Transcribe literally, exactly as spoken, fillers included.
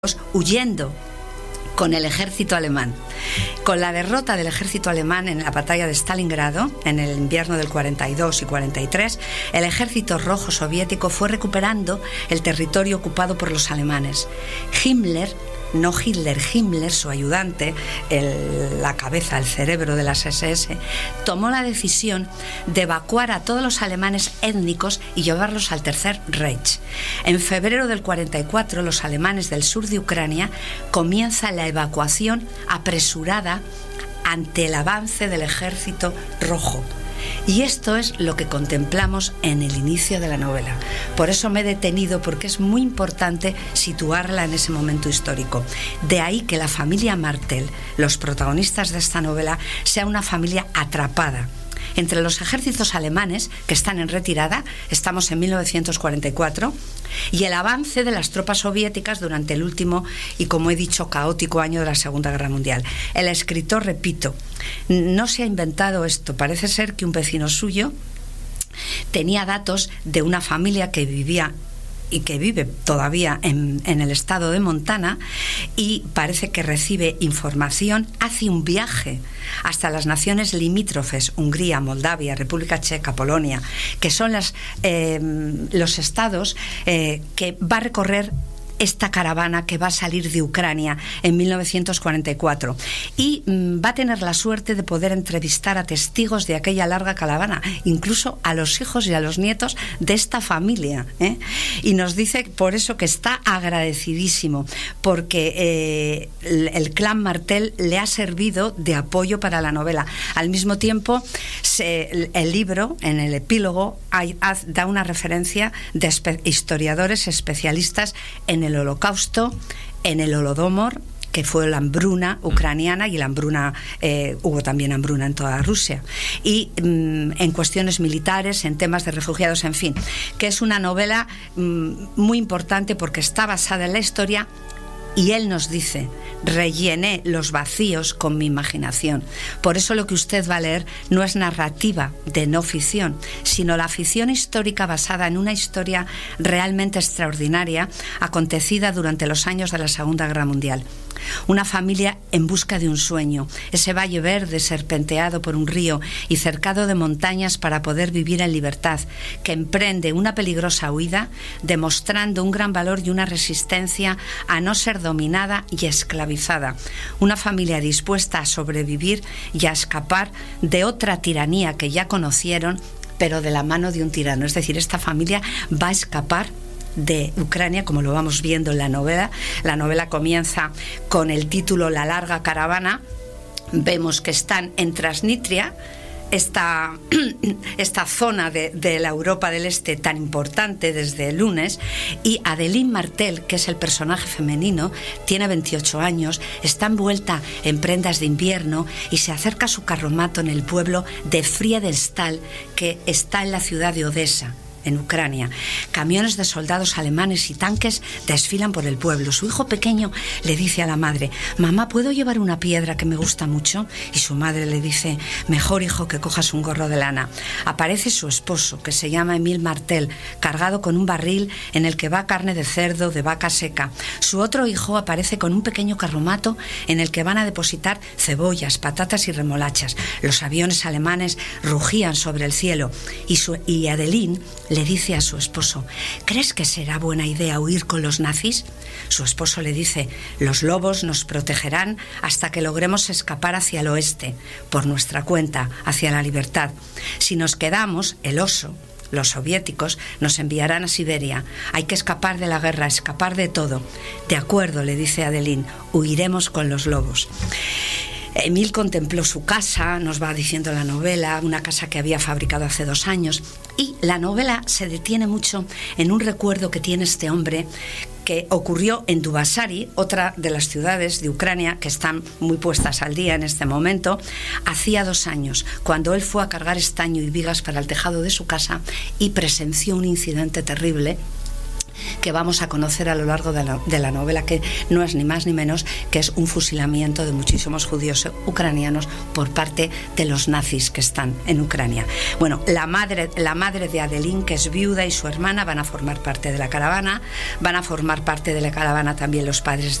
huyendo con el ejército alemán. Con la derrota del ejército alemán en la batalla de Stalingrado, en el invierno del cuarenta y dos y cuarenta y tres, el ejército rojo soviético fue recuperando el territorio ocupado por los alemanes. Himmler, no Hitler, Himmler, su ayudante, el, la cabeza, el cerebro de las ese ese, tomó la decisión de evacuar a todos los alemanes étnicos y llevarlos al Tercer Reich. En febrero del cuarenta y cuatro, los alemanes del sur de Ucrania comienzan la evacuación apresurada ante el avance del ejército rojo. Y esto es lo que contemplamos en el inicio de la novela. Por eso me he detenido, porque es muy importante situarla en ese momento histórico. De ahí que la familia Martel, los protagonistas de esta novela, sea una familia atrapada entre los ejércitos alemanes que están en retirada, estamos en mil novecientos cuarenta y cuatro, y el avance de las tropas soviéticas durante el último y, como he dicho, caótico año de la Segunda Guerra Mundial. El escritor, repito, no se ha inventado esto. Parece ser que un vecino suyo tenía datos de una familia que vivía y que vive todavía en, en el estado de Montana, y parece que recibe información, hace un viaje hasta las naciones limítrofes, Hungría, Moldavia, República Checa, Polonia, que son las, eh, los estados eh, que va a recorrer esta caravana que va a salir de Ucrania en mil novecientos cuarenta y cuatro, y mm, va a tener la suerte de poder entrevistar a testigos de aquella larga caravana, incluso a los hijos y a los nietos de esta familia, ¿eh? Y nos dice por eso que está agradecidísimo, porque eh, el, el clan Martel le ha servido de apoyo para la novela. Al mismo tiempo, se, el, el libro, en el epílogo, hay, haz, da una referencia de espe- historiadores especialistas en el el Holocausto, en el Holodomor, que fue la hambruna ucraniana, y la hambruna, eh, hubo también hambruna en toda Rusia, y mm, en cuestiones militares, en temas de refugiados, en fin, que es una novela mm, muy importante porque está basada en la historia. Y él nos dice: rellené los vacíos con mi imaginación. Por eso lo que usted va a leer no es narrativa de no ficción, sino la ficción histórica basada en una historia realmente extraordinaria acontecida durante los años de la Segunda Guerra Mundial. Una familia en busca de un sueño, ese valle verde serpenteado por un río y cercado de montañas para poder vivir en libertad, que emprende una peligrosa huida, demostrando un gran valor y una resistencia a no ser dominada y esclavizada. Una familia dispuesta a sobrevivir y a escapar de otra tiranía que ya conocieron, pero de la mano de un tirano. Es decir, esta familia va a escapar de Ucrania, como lo vamos viendo en la novela. La novela comienza con el título La larga caravana. Vemos que están en Transnistria, esta, esta zona de, de la Europa del Este tan importante desde el lunes, y Adeline Martel, que es el personaje femenino, tiene veintiocho años, está envuelta en prendas de invierno y se acerca a su carromato en el pueblo de Friedrichsthal, que está en la ciudad de Odessa, en Ucrania. Camiones de soldados alemanes y tanques desfilan por el pueblo. Su hijo pequeño le dice a la madre: mamá, ¿puedo llevar una piedra que me gusta mucho? Y su madre le dice: mejor, hijo, que cojas un gorro de lana. Aparece su esposo, que se llama Emil Martel, cargado con un barril en el que va carne de cerdo, de vaca seca. Su otro hijo aparece con un pequeño carromato en el que van a depositar cebollas, patatas y remolachas. Los aviones alemanes rugían sobre el cielo, y, su, y Adeline le dice a su esposo: ¿crees que será buena idea huir con los nazis? Su esposo le dice: los lobos nos protegerán hasta que logremos escapar hacia el oeste, por nuestra cuenta, hacia la libertad. Si nos quedamos, el oso, los soviéticos, nos enviarán a Siberia. Hay que escapar de la guerra, escapar de todo. De acuerdo, le dice Adeline, huiremos con los lobos. Emil contempló su casa, nos va diciendo la novela, una casa que había fabricado hace dos años, y la novela se detiene mucho en un recuerdo que tiene este hombre, que ocurrió en Dubasari, otra de las ciudades de Ucrania que están muy puestas al día en este momento, hacía dos años, cuando él fue a cargar estaño y vigas para el tejado de su casa y presenció un incidente terrible que vamos a conocer a lo largo de la, de la novela, que no es ni más ni menos que es un fusilamiento de muchísimos judíos ucranianos por parte de los nazis que están en Ucrania. Bueno, la madre, la madre de Adeline, que es viuda, y su hermana van a formar parte de la caravana, van a formar parte de la caravana también los padres